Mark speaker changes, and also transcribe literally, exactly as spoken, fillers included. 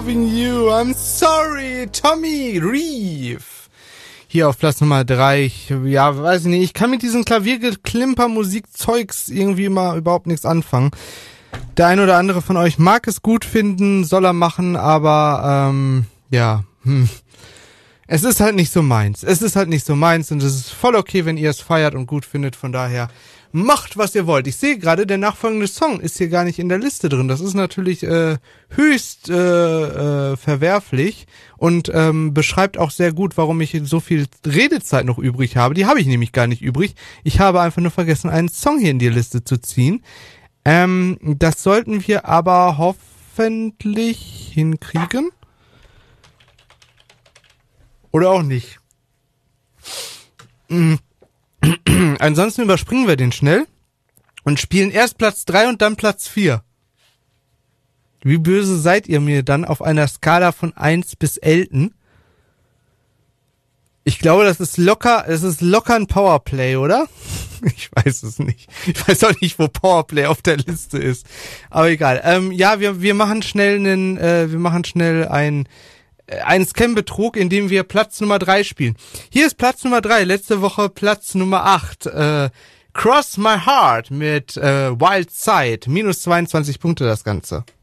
Speaker 1: You, I'm sorry, Tommy Reeve. Hier auf Platz Nummer drei. Ich, ja, weiß ich nicht, ich kann mit diesem Klaviergeklimper-Musikzeugs irgendwie mal überhaupt nichts anfangen. Der ein oder andere von euch mag es gut finden, soll er machen, aber ähm, ja, hm. Es ist halt nicht so meins. Es ist halt nicht so meins und es ist voll okay, wenn ihr es feiert und gut findet. Von daher macht, was ihr wollt. Ich sehe gerade, der nachfolgende Song ist hier gar nicht in der Liste drin. Das ist natürlich äh, höchst äh, äh, verwerflich und ähm, beschreibt auch sehr gut, warum ich so viel Redezeit noch übrig habe. Die habe ich nämlich gar nicht übrig. Ich habe einfach nur vergessen, einen Song hier in die Liste zu ziehen. Ähm, das sollten wir aber hoffentlich hinkriegen. Oder auch nicht. Mhm. Ansonsten überspringen wir den schnell und spielen erst Platz drei und dann Platz vier. Wie böse seid ihr mir dann auf einer Skala von eins bis Elton? Ich glaube, das ist locker, es ist locker ein Powerplay, oder? Ich weiß es nicht. Ich weiß auch nicht, wo Powerplay auf der Liste ist. Aber egal. Ähm, ja, wir wir machen schnell einen, äh, wir machen schnell ein Ein Scam-Betrug, in dem wir Platz Nummer drei spielen. Hier ist Platz Nummer drei, letzte Woche Platz Nummer acht. Äh, Cross My Heart mit äh, Wild Side. Minus zweiundzwanzig Punkte das Ganze.